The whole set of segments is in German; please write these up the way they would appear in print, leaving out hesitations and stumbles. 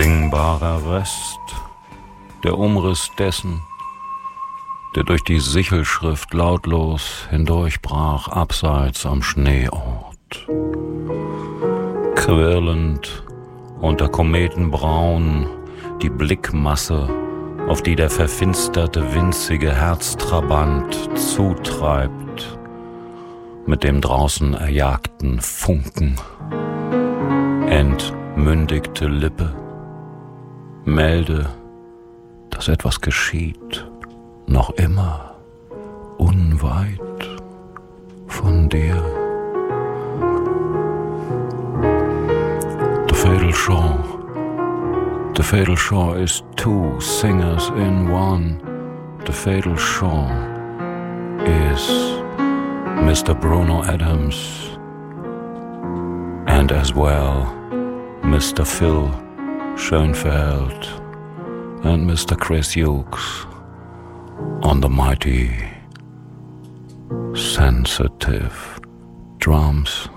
unbedingbarer Rest, der Umriss dessen, der durch die Sichelschrift lautlos hindurchbrach, abseits am Schneeort. Quirlend unter Kometenbraun die Blickmasse, auf die der verfinsterte winzige Herztrabant zutreibt, mit dem draußen erjagten Funken. Entmündigte Lippe, melde, dass etwas geschieht, noch immer unweit von dir. The fatal shore is two singers in one. The fatal shore is Mr. Bruno Adams and as well Mr. Phil Schoenfeld and Mr. Chris Hughes on the mighty sensitive drums.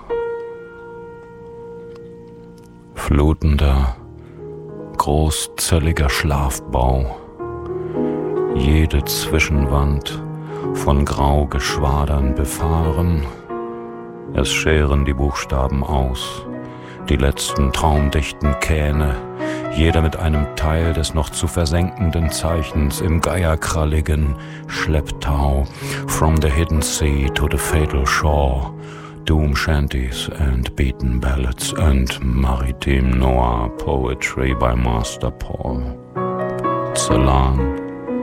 Flutender, großzölliger Schlafbau, jede Zwischenwand von Graugeschwadern befahren. Es scheren die Buchstaben aus, die letzten traumdichten Kähne, jeder mit einem Teil des noch zu versenkenden Zeichens im geierkralligen Schlepptau. From the hidden sea to the fatal shore, doom shanties and beaten ballads and maritime noir poetry by Master Paul Celan.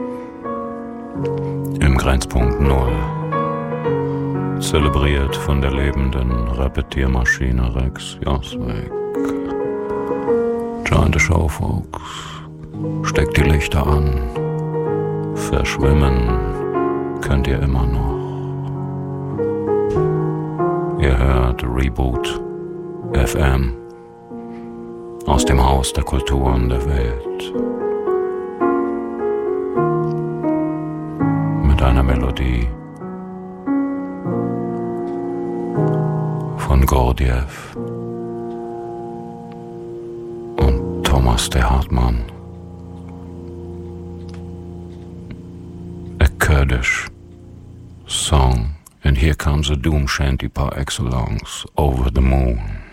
Im Grenzpunkt Null, zelebriert von der lebenden Repetiermaschine Rex Joswig. Join the show, folks. Steckt die Lichter an. Verschwimmen könnt ihr immer noch. Ihr hört Reboot FM aus dem Haus der Kulturen der Welt. Mit einer Melodie von Gurdjieff und Thomas de Hartmann. A Kurdish song, and here comes a doom shanty par excellence, Over the Moon.